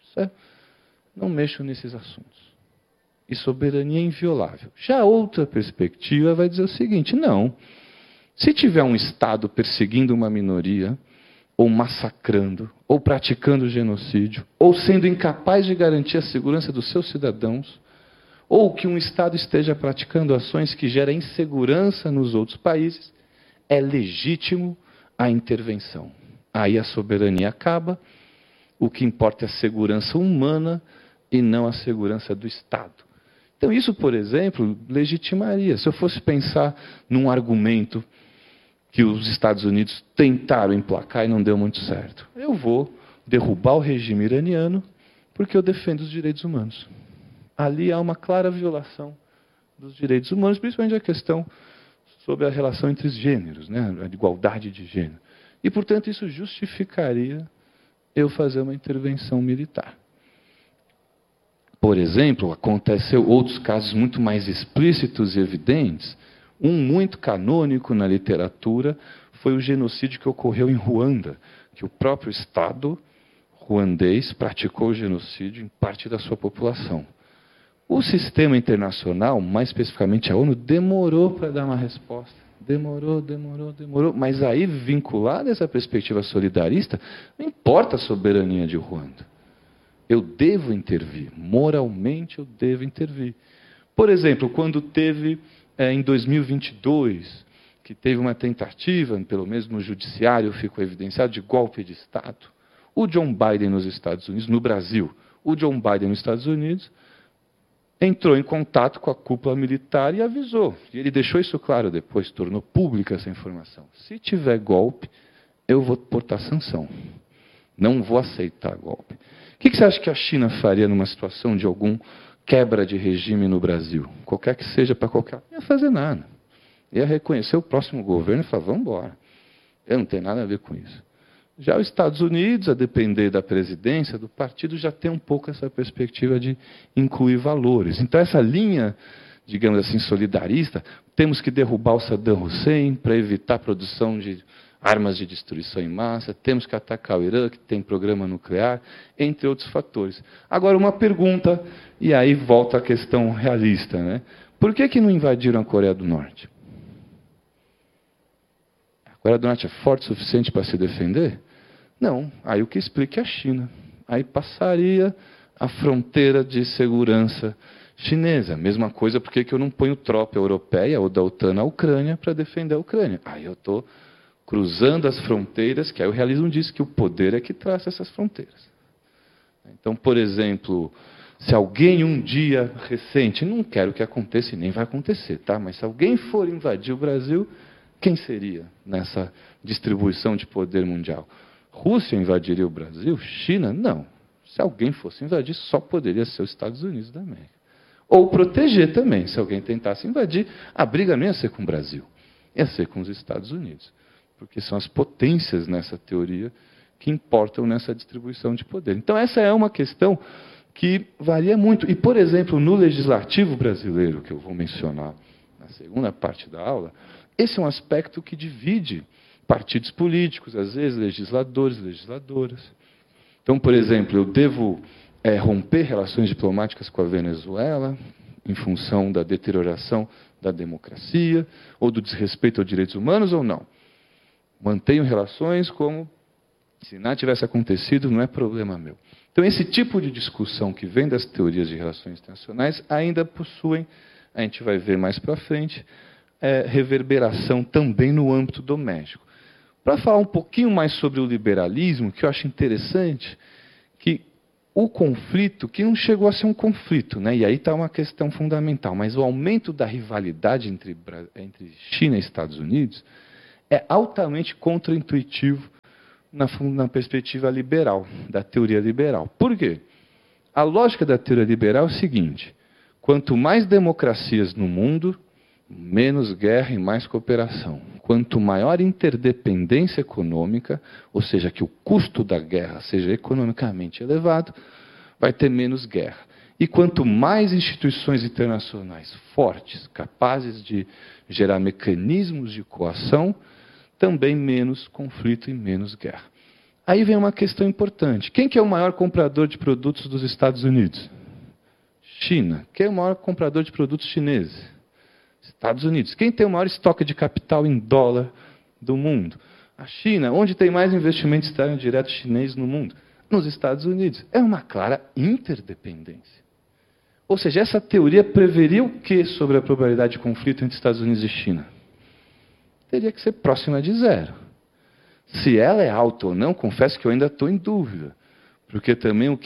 Não mexo nesses assuntos. E soberania é inviolável. Já outra perspectiva vai dizer o seguinte: não. Se tiver um Estado perseguindo uma minoria, ou massacrando, ou praticando genocídio, ou sendo incapaz de garantir a segurança dos seus cidadãos, ou que um Estado esteja praticando ações que geram insegurança nos outros países, é legítimo a intervenção. Aí a soberania acaba, o que importa é a segurança humana e não a segurança do Estado. Então isso, por exemplo, legitimaria. Se eu fosse pensar num argumento que os Estados Unidos tentaram emplacar e não deu muito certo, eu vou derrubar o regime iraniano porque eu defendo os direitos humanos. Ali há uma clara violação dos direitos humanos, principalmente a questão sobre a relação entre os gêneros, né? A igualdade de gênero. E, portanto, isso justificaria eu fazer uma intervenção militar. Por exemplo, aconteceu outros casos muito mais explícitos e evidentes. Um muito canônico na literatura foi o genocídio que ocorreu em Ruanda, que o próprio Estado ruandês praticou o genocídio em parte da sua população. O sistema internacional, mais especificamente a ONU, demorou para dar uma resposta. Demorou. Mas aí, vinculado a essa perspectiva solidarista, não importa a soberania de Ruanda. Eu devo intervir. Moralmente, eu devo intervir. Por exemplo, quando teve, em 2022, que teve uma tentativa, pelo menos no judiciário ficou evidenciado, de golpe de Estado, o John Biden nos Estados Unidos, no Brasil, o John Biden nos Estados Unidos, entrou em contato com a cúpula militar e avisou. E ele deixou isso claro depois, tornou pública essa informação. Se tiver golpe, eu vou portar sanção. Não vou aceitar golpe. O que você acha que a China faria numa situação de algum quebra de regime no Brasil? Qualquer que seja, para qualquer... Não ia fazer nada. Ia reconhecer o próximo governo e falar, vamos embora. Eu não tenho nada a ver com isso. Já os Estados Unidos, a depender da presidência, do partido, já tem um pouco essa perspectiva de incluir valores. Então, essa linha, digamos assim, solidarista, temos que derrubar o Saddam Hussein para evitar a produção de armas de destruição em massa, temos que atacar o Irã, que tem programa nuclear, entre outros fatores. Agora, uma pergunta, e aí volta a questão realista, né? Por que não invadiram a Coreia do Norte? A Coreia do Norte é forte o suficiente para se defender? Não. Aí o que explica é a China. Aí passaria a fronteira de segurança chinesa. Mesma coisa, por que eu não ponho tropa europeia ou da OTAN na Ucrânia para defender a Ucrânia? Aí eu estou cruzando as fronteiras, que aí o realismo diz que o poder é que traça essas fronteiras. Então, por exemplo, se alguém um dia recente, não quero que aconteça e nem vai acontecer, tá? Mas se alguém for invadir o Brasil, quem seria nessa distribuição de poder mundial? Rússia invadiria o Brasil? China? Não. Se alguém fosse invadir, só poderia ser os Estados Unidos da América. Ou proteger também. Se alguém tentasse invadir, a briga não ia ser com o Brasil, ia ser com os Estados Unidos. Porque são as potências nessa teoria que importam nessa distribuição de poder. Então, essa é uma questão que varia muito. E, por exemplo, no legislativo brasileiro, que eu vou mencionar na segunda parte da aula, esse é um aspecto que divide partidos políticos, às vezes legisladores, legisladoras. Então, por exemplo, eu devo romper relações diplomáticas com a Venezuela em função da deterioração da democracia ou do desrespeito aos direitos humanos ou não? Mantenho relações como se nada tivesse acontecido, não é problema meu. Então, esse tipo de discussão que vem das teorias de relações internacionais ainda possuem, a gente vai ver mais para frente, reverberação também no âmbito doméstico. Para falar um pouquinho mais sobre o liberalismo, que eu acho interessante, que o conflito, que não chegou a ser um conflito, né? E aí está uma questão fundamental, mas o aumento da rivalidade entre China e Estados Unidos é altamente contraintuitivo na perspectiva liberal, da teoria liberal. Por quê? A lógica da teoria liberal é o seguinte: quanto mais democracias no mundo, menos guerra e mais cooperação. Quanto maior interdependência econômica, ou seja, que o custo da guerra seja economicamente elevado, vai ter menos guerra. E quanto mais instituições internacionais fortes, capazes de gerar mecanismos de coação, também menos conflito e menos guerra. Aí vem uma questão importante. Quem que é o maior comprador de produtos dos Estados Unidos? China. Quem é o maior comprador de produtos chineses? Estados Unidos. Quem tem o maior estoque de capital em dólar do mundo? A China. Onde tem mais investimento externo direto chinês no mundo? Nos Estados Unidos. É uma clara interdependência. Ou seja, essa teoria preveria o que sobre a probabilidade de conflito entre Estados Unidos e China? Teria que ser próxima de zero. Se ela é alta ou não, confesso que eu ainda estou em dúvida. Porque também o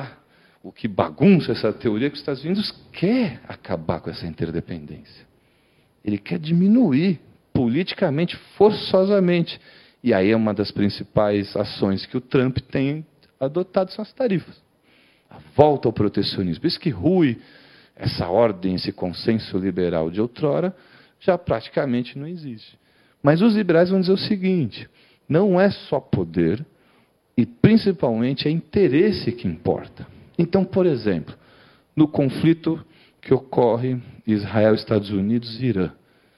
que bagunça essa teoria é que os Estados Unidos quer acabar com essa interdependência. Ele quer diminuir politicamente, forçosamente. E aí é uma das principais ações que o Trump tem adotado, são as tarifas. A volta ao protecionismo. Por isso que rui essa ordem, esse consenso liberal de outrora, já praticamente não existe. Mas os liberais vão dizer o seguinte: não é só poder, e principalmente é interesse que importa. Então, por exemplo, no conflito que ocorre Israel, Estados Unidos e Irã,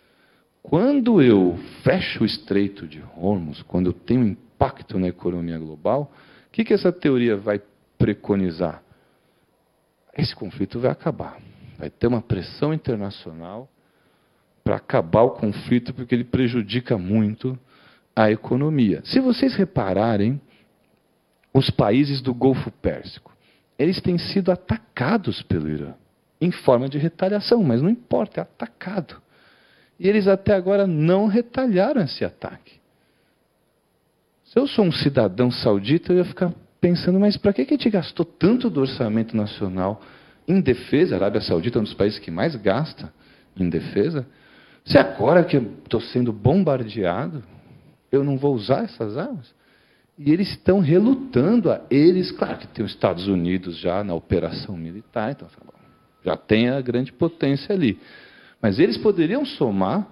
quando eu fecho o Estreito de Hormuz, quando eu tenho impacto na economia global, o que essa teoria vai preconizar? Esse conflito vai acabar. Vai ter uma pressão internacional para acabar o conflito, porque ele prejudica muito a economia. Se vocês repararem, os países do Golfo Pérsico, eles têm sido atacados pelo Irã, em forma de retaliação, mas não importa, é atacado. E eles até agora não retalharam esse ataque. Se eu sou um cidadão saudita, eu ia ficar pensando, mas para que a gente gastou tanto do orçamento nacional em defesa? A Arábia Saudita é um dos países que mais gasta em defesa. Se agora que eu estou sendo bombardeado, eu não vou usar essas armas? E eles estão relutando claro que tem os Estados Unidos já na operação militar, então já tem a grande potência ali. Mas eles poderiam somar,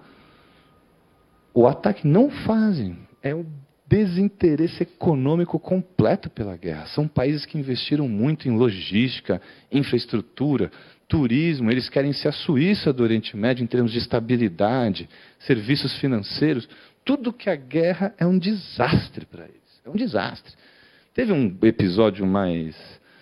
o ataque não fazem, é um desinteresse econômico completo pela guerra. São países que investiram muito em logística, infraestrutura, turismo, eles querem ser a Suíça do Oriente Médio em termos de estabilidade, serviços financeiros. Tudo que a guerra é um desastre para eles. É um desastre. Teve um episódio mais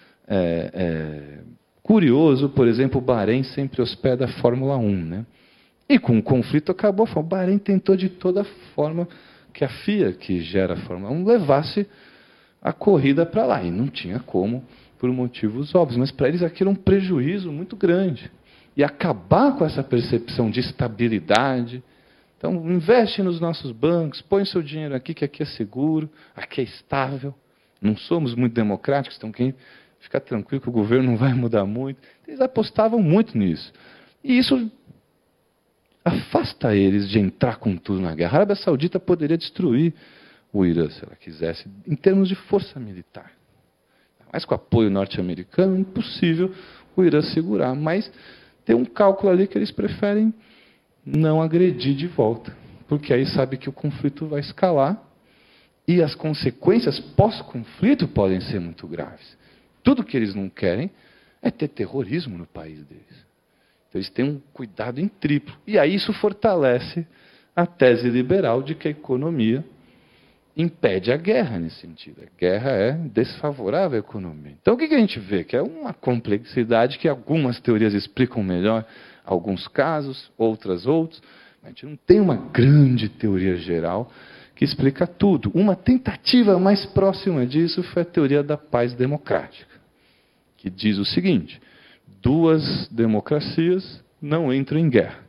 curioso, por exemplo, o Bahrein sempre hospeda a Fórmula 1. Né? E com o conflito acabou, o Bahrein tentou de toda forma que a FIA, que gera a Fórmula 1, levasse a corrida para lá. E não tinha como, por motivos óbvios. Mas para eles aquilo é um prejuízo muito grande. E acabar com essa percepção de estabilidade. Então, investe nos nossos bancos, põe seu dinheiro aqui, que aqui é seguro, aqui é estável. Não somos muito democráticos, então quem fica tranquilo que o governo não vai mudar muito. Eles apostavam muito nisso. E isso afasta eles de entrar com tudo na guerra. A Arábia Saudita poderia destruir o Irã, se ela quisesse, em termos de força militar. Mas com apoio norte-americano, é impossível o Irã segurar. Mas tem um cálculo ali que eles preferem não agredir de volta, porque aí sabe que o conflito vai escalar e as consequências pós-conflito podem ser muito graves. Tudo que eles não querem é ter terrorismo no país deles. Então eles têm um cuidado em triplo. E aí isso fortalece a tese liberal de que a economia impede a guerra nesse sentido. A guerra é desfavorável à economia. Então o que a gente vê? Que é uma complexidade que algumas teorias explicam melhor alguns casos, outros. A gente não tem uma grande teoria geral que explica tudo. Uma tentativa mais próxima disso foi a teoria da paz democrática, que diz o seguinte: duas democracias não entram em guerra.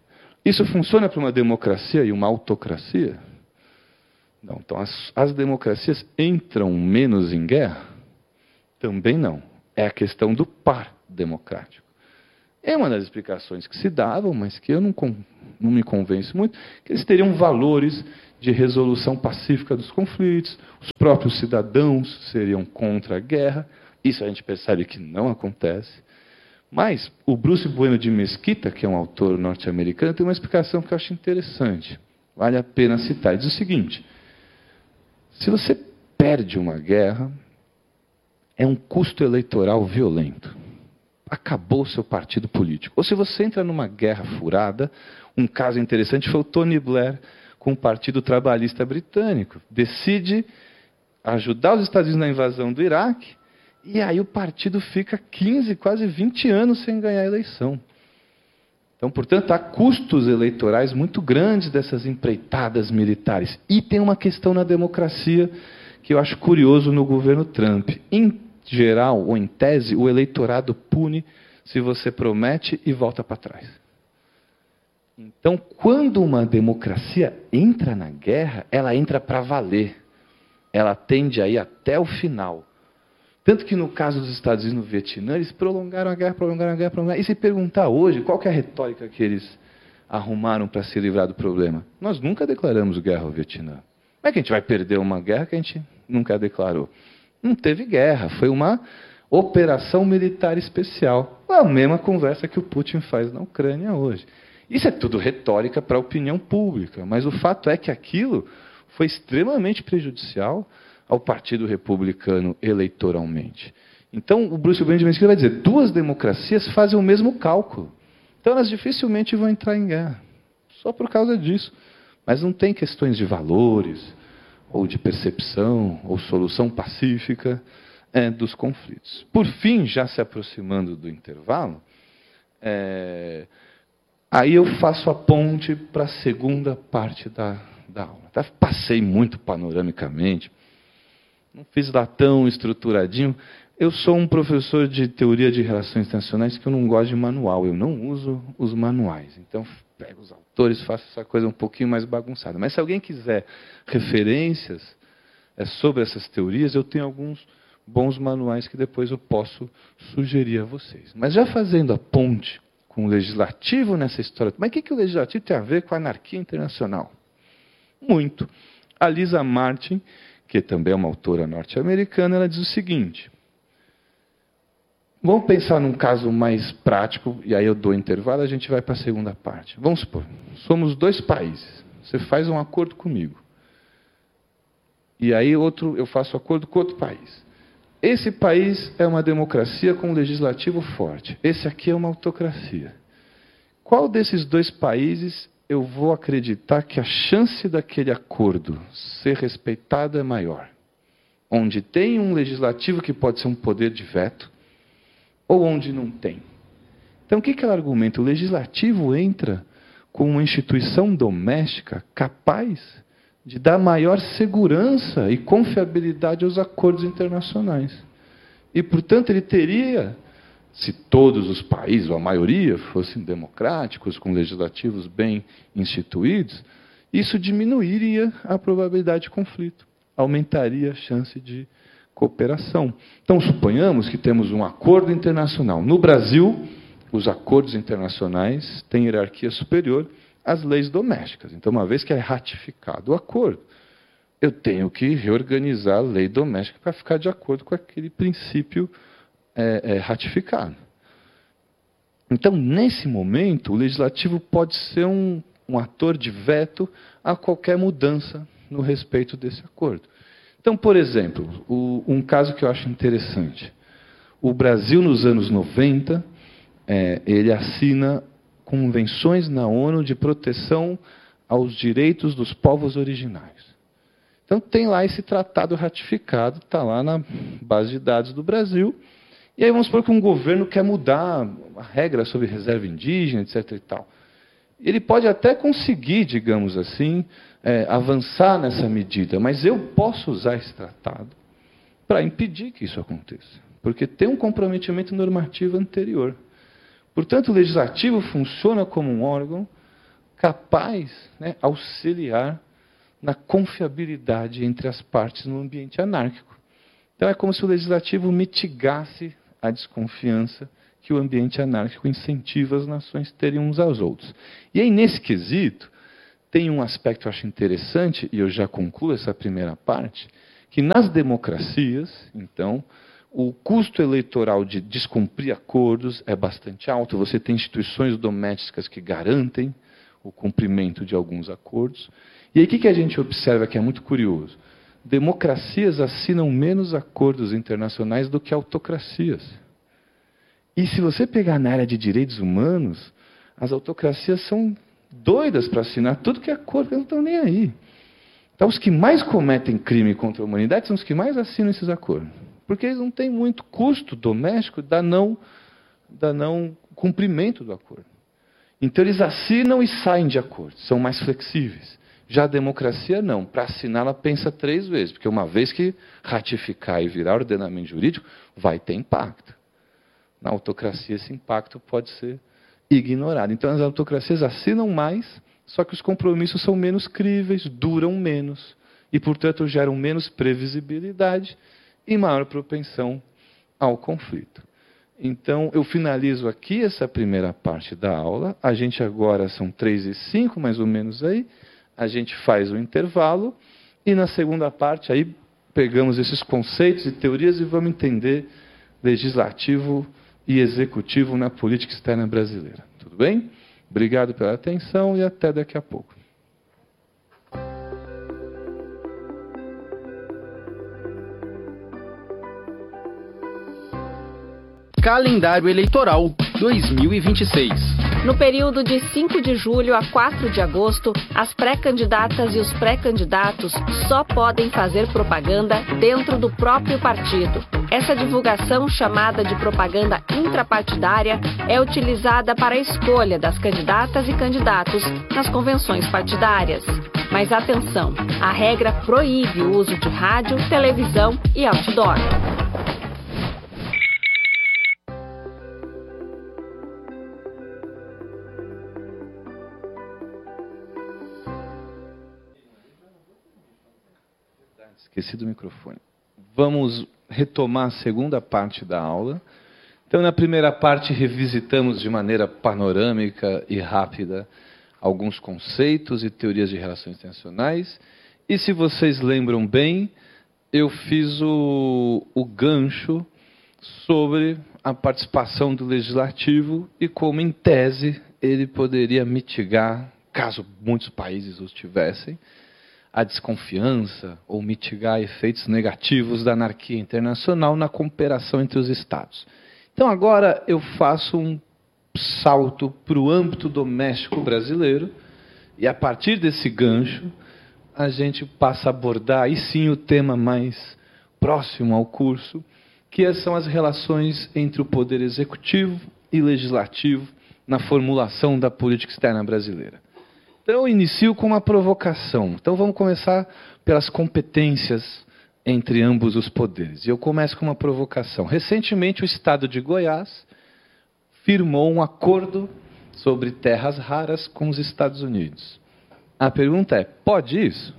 Isso funciona para uma democracia e uma autocracia? Não. Então, as democracias entram menos em guerra? Também não. É a questão do par democrático. É uma das explicações que se davam, mas que eu não me convenço muito, que eles teriam valores de resolução pacífica dos conflitos, os próprios cidadãos seriam contra a guerra. Isso a gente percebe que não acontece. Mas o Bruce Bueno de Mesquita, que é um autor norte-americano, tem uma explicação que eu acho interessante. Vale a pena citar. Ele diz o seguinte: se você perde uma guerra, é um custo eleitoral violento. Acabou o seu partido político. Ou se você entra numa guerra furada, um caso interessante foi o Tony Blair com o Partido Trabalhista Britânico. Decide ajudar os Estados Unidos na invasão do Iraque, e aí o partido fica 15, quase 20 anos sem ganhar a eleição. Então, portanto, há custos eleitorais muito grandes dessas empreitadas militares. E tem uma questão na democracia que eu acho curioso no governo Trump. Em geral, ou em tese, o eleitorado pune se você promete e volta para trás. Então, quando uma democracia entra na guerra, ela entra para valer. Ela tende a ir até o final. Tanto que no caso dos Estados Unidos no Vietnã, eles prolongaram a guerra. E se perguntar hoje, qual que é a retórica que eles arrumaram para se livrar do problema? Nós nunca declaramos guerra ao Vietnã. Como é que a gente vai perder uma guerra que a gente nunca declarou? Não teve guerra, foi uma operação militar especial. A mesma conversa que o Putin faz na Ucrânia hoje. Isso é tudo retórica para a opinião pública, mas o fato é que aquilo foi extremamente prejudicial ao Partido Republicano eleitoralmente. Então, o Bruce Bueno de Mesquita vai dizer, duas democracias fazem o mesmo cálculo. Então, elas dificilmente vão entrar em guerra. Só por causa disso. Mas não tem questões de valores, ou de percepção, ou solução pacífica dos conflitos. Por fim, já se aproximando do intervalo, aí eu faço a ponte para a segunda parte da aula. Tá? Passei muito panoramicamente, não fiz lá tão estruturadinho. Eu sou um professor de teoria de relações internacionais que eu não gosto de manual, eu não uso os manuais. Então, pego os autores, faço essa coisa um pouquinho mais bagunçada. Mas se alguém quiser referências sobre essas teorias, eu tenho alguns bons manuais que depois eu posso sugerir a vocês. Mas já fazendo a ponte com o legislativo nessa história, mas o que o legislativo tem a ver com a anarquia internacional? Muito. A Lisa Martin, que também é uma autora norte-americana, ela diz o seguinte: vamos pensar num caso mais prático, e aí eu dou intervalo, a gente vai para a segunda parte. Vamos supor, somos dois países, você faz um acordo comigo, e aí eu faço acordo com outro país. Esse país é uma democracia com um legislativo forte, esse aqui é uma autocracia. Qual desses dois países eu vou acreditar que a chance daquele acordo ser respeitado é maior? Onde tem um legislativo que pode ser um poder de veto, ou onde não tem? Então, o que ela argumenta? O legislativo entra com uma instituição doméstica capaz de dar maior segurança e confiabilidade aos acordos internacionais. E, portanto, ele teria, se todos os países, ou a maioria, fossem democráticos, com legislativos bem instituídos, isso diminuiria a probabilidade de conflito, aumentaria a chance de cooperação. Então, suponhamos que temos um acordo internacional. No Brasil, os acordos internacionais têm hierarquia superior às leis domésticas. Então, uma vez que é ratificado o acordo, eu tenho que reorganizar a lei doméstica para ficar de acordo com aquele princípio ratificado. Então, nesse momento, o legislativo pode ser um ator de veto a qualquer mudança no respeito desse acordo. Então, por exemplo, um caso que eu acho interessante. O Brasil, nos anos 90, ele assina convenções na ONU de proteção aos direitos dos povos originários. Então, tem lá esse tratado ratificado, está lá na base de dados do Brasil. E aí vamos supor que um governo quer mudar a regra sobre reserva indígena, etc. e tal. Ele pode até conseguir, digamos assim, avançar nessa medida, mas eu posso usar esse tratado para impedir que isso aconteça, porque tem um comprometimento normativo anterior. Portanto, o legislativo funciona como um órgão capaz, né, auxiliar na confiabilidade entre as partes no ambiente anárquico. Então é como se o legislativo mitigasse a desconfiança que o ambiente anárquico incentiva as nações terem uns aos outros. E aí, nesse quesito, tem um aspecto que eu acho interessante, e eu já concluo essa primeira parte, que nas democracias, então, o custo eleitoral de descumprir acordos é bastante alto. Você tem instituições domésticas que garantem o cumprimento de alguns acordos. E aí o que a gente observa que é muito curioso? Democracias assinam menos acordos internacionais do que autocracias. E se você pegar na área de direitos humanos, as autocracias são doidas para assinar tudo que é acordo, eles não estão nem aí. Então, os que mais cometem crime contra a humanidade são os que mais assinam esses acordos. Porque eles não têm muito custo doméstico da não cumprimento do acordo. Então, eles assinam e saem de acordo, são mais flexíveis. Já a democracia, não. Para assinar, ela pensa 3 vezes, porque uma vez que ratificar e virar ordenamento jurídico, vai ter impacto. Na autocracia, esse impacto pode ser ignorado. Então, as autocracias assinam mais, só que os compromissos são menos críveis, duram menos, e, portanto, geram menos previsibilidade e maior propensão ao conflito. Então, eu finalizo aqui essa primeira parte da aula. A gente agora são 3h05, mais ou menos aí. A gente faz o intervalo e na segunda parte aí pegamos esses conceitos e teorias e vamos entender legislativo e executivo na política externa brasileira. Tudo bem? Obrigado pela atenção e até daqui a pouco. Calendário Eleitoral 2026. No período de 5 de julho a 4 de agosto, as pré-candidatas e os pré-candidatos só podem fazer propaganda dentro do próprio partido. Essa divulgação, chamada de propaganda intrapartidária, é utilizada para a escolha das candidatas e candidatos nas convenções partidárias. Mas atenção, a regra proíbe o uso de rádio, televisão e outdoor. Esqueci do microfone. Vamos retomar a segunda parte da aula. Então, na primeira parte, revisitamos de maneira panorâmica e rápida alguns conceitos e teorias de relações internacionais. E, se vocês lembram bem, eu fiz o gancho sobre a participação do legislativo e como, em tese, ele poderia mitigar, caso muitos países os tivessem, a desconfiança ou mitigar efeitos negativos da anarquia internacional na cooperação entre os Estados. Então, agora eu faço um salto para o âmbito doméstico brasileiro e, a partir desse gancho, a gente passa a abordar, aí sim, o tema mais próximo ao curso, que são as relações entre o poder executivo e legislativo na formulação da política externa brasileira. Então, eu inicio com uma provocação. Então, vamos começar pelas competências entre ambos os poderes. E eu começo com uma provocação. Recentemente, o Estado de Goiás firmou um acordo sobre terras raras com os Estados Unidos. A pergunta é, pode isso?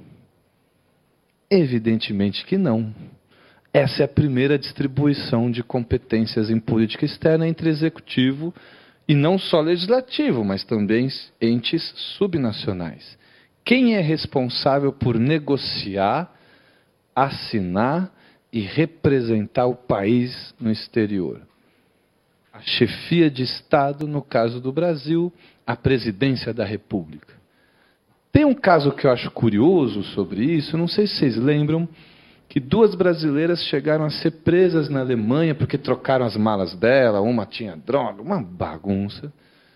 Evidentemente que não. Essa é a primeira distribuição de competências em política externa entre executivo e não só legislativo, mas também entes subnacionais. Quem é responsável por negociar, assinar e representar o país no exterior? A chefia de Estado, no caso do Brasil, a presidência da República. Tem um caso que eu acho curioso sobre isso, não sei se vocês lembram, que 2 brasileiras chegaram a ser presas na Alemanha porque trocaram as malas dela, uma tinha droga, uma bagunça.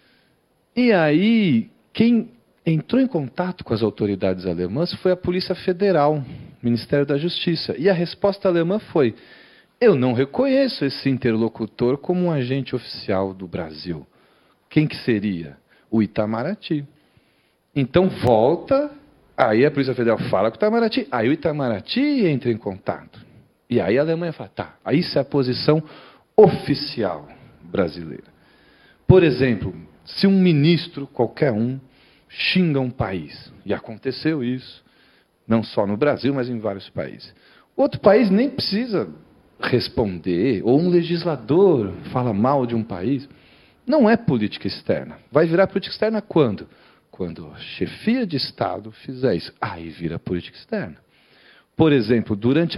E aí, quem entrou em contato com as autoridades alemãs foi a Polícia Federal, Ministério da Justiça. E a resposta alemã foi, eu não reconheço esse interlocutor como um agente oficial do Brasil. Quem que seria? O Itamaraty. Então volta... Aí a Polícia Federal fala com o Itamaraty, aí o Itamaraty entra em contato. E aí a Alemanha fala, tá, isso é a posição oficial brasileira. Por exemplo, se um ministro, qualquer um, xinga um país. E aconteceu isso, não só no Brasil, mas em vários países. Outro país nem precisa responder, ou um legislador fala mal de um país. Não é política externa. Vai virar política externa quando? Quando a chefia de Estado fizer isso. Aí vira política externa. Por exemplo, durante